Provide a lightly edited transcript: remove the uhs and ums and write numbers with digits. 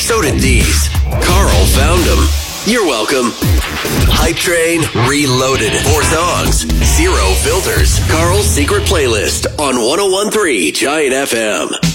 So did these. Carl found them. You're welcome. Hype Train Reloaded. 4 songs, 0 filters. Carl's secret playlist on 101.3 Giant FM.